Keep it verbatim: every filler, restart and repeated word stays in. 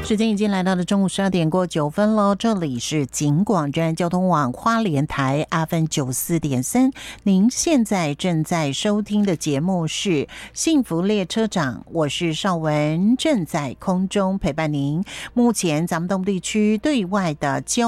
时间已经来到了中午十二点过九分喽，这里是警广专交通网花莲台 F M 九十四点三，您现在正在收听的节目是幸福列车长，我是邵文，正在空中陪伴您。目前咱们东部地区对外的交